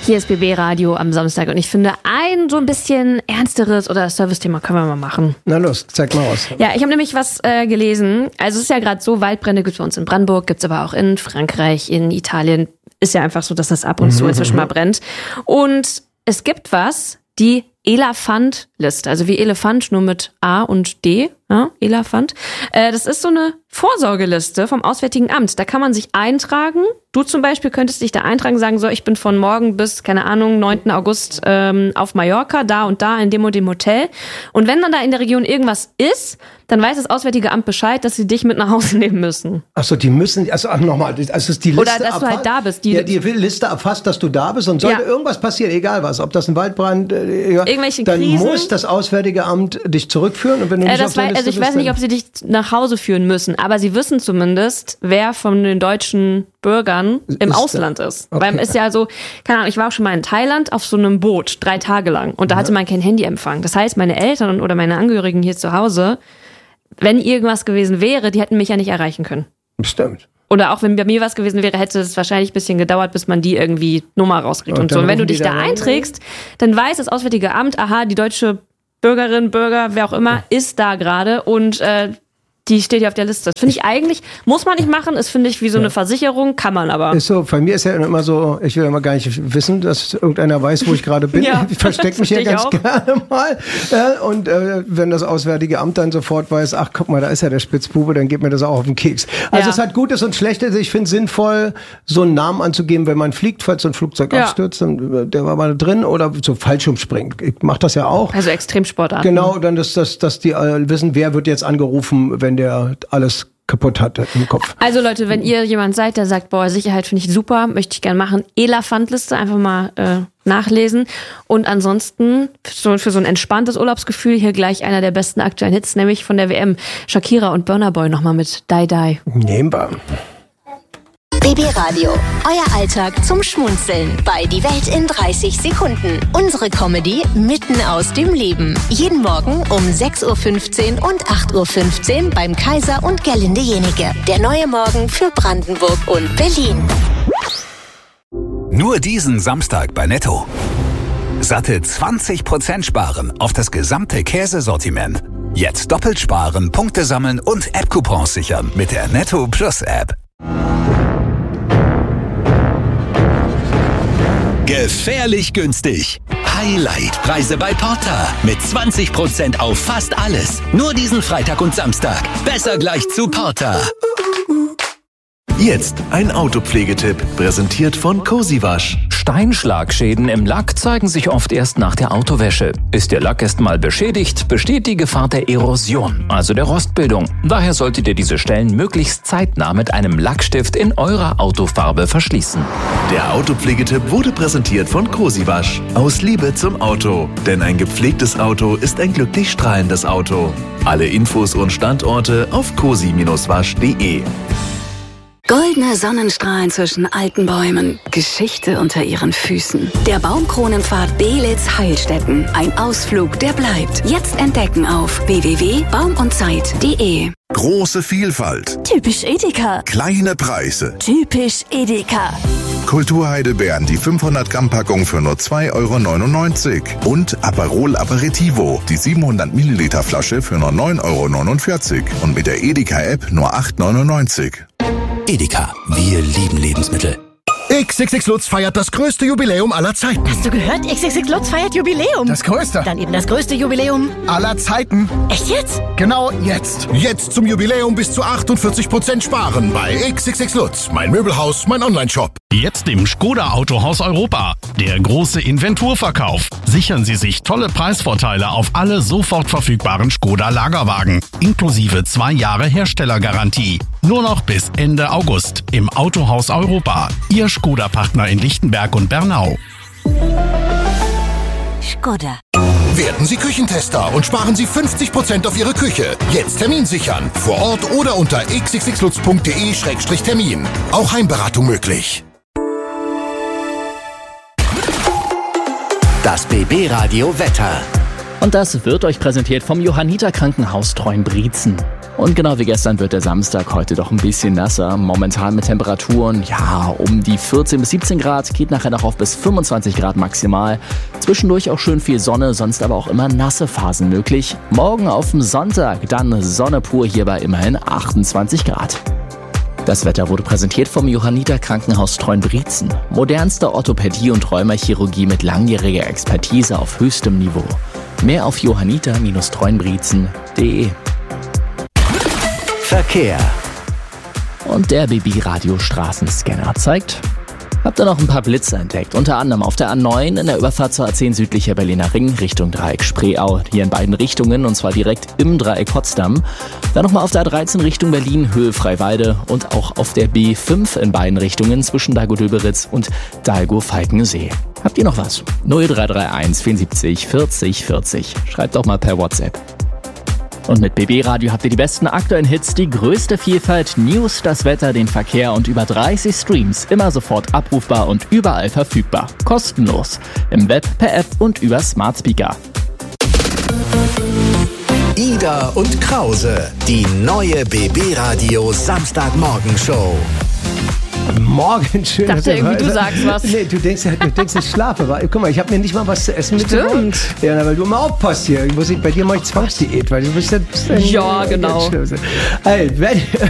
Hier ist BB Radio am Samstag und ich finde, ein so ein bisschen ernsteres oder Service-Thema können wir mal machen. Na los, zeig mal aus. Ja, ich habe nämlich was gelesen. Also es ist ja gerade so, Waldbrände gibt es bei uns in Brandenburg, gibt es aber auch in Frankreich, in Italien. Ist ja einfach so, dass das ab und zu inzwischen mal brennt. Und es gibt was, die Elefant-Liste, also wie Elefant, nur mit A und D, ja, Elefant. Das ist so eine Vorsorgeliste vom Auswärtigen Amt. Da kann man sich eintragen. Du zum Beispiel könntest dich da eintragen, sagen so, ich bin von morgen bis, keine Ahnung, 9. August auf Mallorca, da und da in dem und dem Hotel. Und wenn dann da in der Region irgendwas ist, dann weiß das Auswärtige Amt Bescheid, dass sie dich mit nach Hause nehmen müssen. Achso, die müssen, nochmal, also ist die Liste oder dass du halt da bist. Die Liste erfasst, dass du da bist und sollte irgendwas passieren, egal was, ob das ein Waldbrand, irgendwelche dann Krisen, muss das Auswärtige Amt dich zurückführen. Und wenn du nicht auf der Liste also ich weiß nicht, ob sie dich nach Hause führen müssen, aber sie wissen zumindest, wer von den deutschen Bürgern im Ausland ist. Okay. Weil es ist ja so, keine Ahnung, ich war auch schon mal in Thailand auf so einem Boot, 3 Tage lang. Und da hatte man kein Handyempfang. Das heißt, meine Eltern oder meine Angehörigen hier zu Hause, wenn irgendwas gewesen wäre, die hätten mich ja nicht erreichen können. Stimmt. Oder auch wenn bei mir was gewesen wäre, hätte es wahrscheinlich ein bisschen gedauert, bis man die irgendwie Nummer rauskriegt und so. Und wenn du dich da einträgst, dann weiß das Auswärtige Amt, aha, die deutsche Bürgerin, Bürger, wer auch immer, ist da gerade und die steht ja auf der Liste. Das finde ich eigentlich, muss man nicht machen, ist, finde ich, wie so eine Versicherung, kann man aber. Ist so, bei mir ist ja immer so, ich will immer gar nicht wissen, dass irgendeiner weiß, wo ich gerade bin. Ja, ich verstecke mich ja ganz gerne mal. Und wenn das Auswärtige Amt dann sofort weiß, ach guck mal, da ist ja der Spitzbube, dann geht mir das auch auf den Keks. Also es hat Gutes und Schlechtes. Ich finde es sinnvoll, so einen Namen anzugeben, wenn man fliegt, falls so ein Flugzeug abstürzt, dann, der war mal drin oder so Fallschirmspringen. Ich mache das ja auch. Also Extremsportarten. Genau, dann dass die wissen, wer wird jetzt angerufen, wenn der alles kaputt hat im Kopf. Also Leute, wenn ihr jemand seid, der sagt, boah, Sicherheit finde ich super, möchte ich gerne machen, Elefant-Liste einfach mal nachlesen. Und ansonsten für so ein entspanntes Urlaubsgefühl hier gleich einer der besten aktuellen Hits, nämlich von der WM, Shakira und Burna Boy nochmal mit Die Die. Nehmen wir. BB Radio, euer Alltag zum Schmunzeln bei Die Welt in 30 Sekunden. Unsere Comedy mitten aus dem Leben. Jeden Morgen um 6.15 Uhr und 8.15 Uhr beim Kaiser und Gerlinde Jenike. Der neue Morgen für Brandenburg und Berlin. Nur diesen Samstag bei Netto. Satte 20% sparen auf das gesamte Käsesortiment. Jetzt doppelt sparen, Punkte sammeln und App-Coupons sichern mit der Netto Plus App. Gefährlich günstig. Highlight-Preise bei Porta. Mit 20% auf fast alles. Nur diesen Freitag und Samstag. Besser gleich zu Porta. Jetzt ein Autopflegetipp, präsentiert von Cosiwasch. Steinschlagschäden im Lack zeigen sich oft erst nach der Autowäsche. Ist der Lack erstmal beschädigt, besteht die Gefahr der Erosion, also der Rostbildung. Daher solltet ihr diese Stellen möglichst zeitnah mit einem Lackstift in eurer Autofarbe verschließen. Der Autopflegetipp wurde präsentiert von Cosiwasch. Aus Liebe zum Auto. Denn ein gepflegtes Auto ist ein glücklich strahlendes Auto. Alle Infos und Standorte auf cosi-wasch.de. Goldene Sonnenstrahlen zwischen alten Bäumen. Geschichte unter ihren Füßen. Der Baumkronenpfad Belitz-Heilstätten. Ein Ausflug, der bleibt. Jetzt entdecken auf www.baumundzeit.de. Große Vielfalt. Typisch Edeka. Kleine Preise. Typisch Edeka. Kulturheidelbeeren, die 500 Gramm Packung für nur 2,99 € und Aperol Aperitivo, die 700 Milliliter Flasche für nur 9,49 € und mit der Edeka App nur 8,99 €. Edeka, wir lieben Lebensmittel. XXX Lutz feiert das größte Jubiläum aller Zeiten. Hast du gehört? XXX Lutz feiert Jubiläum. Das größte. Dann eben das größte Jubiläum aller Zeiten. Echt jetzt? Genau jetzt. Jetzt zum Jubiläum bis zu 48% sparen bei XXX Lutz. Mein Möbelhaus, mein Onlineshop. Jetzt im Škoda Autohaus Europa. Der große Inventurverkauf. Sichern Sie sich tolle Preisvorteile auf alle sofort verfügbaren Škoda Lagerwagen. Inklusive 2 Jahre Herstellergarantie. Nur noch bis Ende August im Autohaus Europa. Ihr Škoda-Partner in Lichtenberg und Bernau. Škoda. Werden Sie Küchentester und sparen Sie 50% auf Ihre Küche. Jetzt Termin sichern. Vor Ort oder unter xxxlutz.de/termin. Auch Heimberatung möglich. Das BB Radio Wetter. Und das wird euch präsentiert vom Johanniter Krankenhaus Treuenbrietzen. Und genau wie gestern wird der Samstag heute doch ein bisschen nasser. Momentan mit Temperaturen, um die 14 bis 17 Grad, geht nachher noch auf bis 25 Grad maximal. Zwischendurch auch schön viel Sonne, sonst aber auch immer nasse Phasen möglich. Morgen auf dem Sonntag dann Sonne pur, hier bei immerhin 28 Grad. Das Wetter wurde präsentiert vom Johanniter Krankenhaus Treuenbrietzen. Modernste Orthopädie und Rheumachirurgie mit langjähriger Expertise auf höchstem Niveau. Mehr auf johanniter-treuenbrietzen.de. Verkehr. Und der BB-Radio-Straßenscanner zeigt, habt ihr noch ein paar Blitze entdeckt. Unter anderem auf der A9 in der Überfahrt zur A10 südlicher Berliner Ring Richtung Dreieck Spreeau. Hier in beiden Richtungen und zwar direkt im Dreieck Potsdam. Dann nochmal auf der A13 Richtung Berlin, Höhe Freiwalde. Und auch auf der B5 in beiden Richtungen zwischen Dago-Döberitz und Dahlgow-Falkensee. Habt ihr noch was? 0331 74 40 40. Schreibt doch mal per WhatsApp. Und mit BB Radio habt ihr die besten aktuellen Hits, die größte Vielfalt, News, das Wetter, den Verkehr und über 30 Streams. Immer sofort abrufbar und überall verfügbar. Kostenlos. Im Web, per App und über Smart Speaker. Ida und Krause, die neue BB Radio Samstagmorgenshow. Morgen, schön. Ich dachte irgendwie, du sagst was. Nee, du denkst, ich schlafe. Guck mal, ich habe mir nicht mal was zu essen mitgebracht. Ja, weil du immer aufpasst hier. Bei dir mache ich Zwangsdiät, weil du bist ja... Ja, genau. Hey,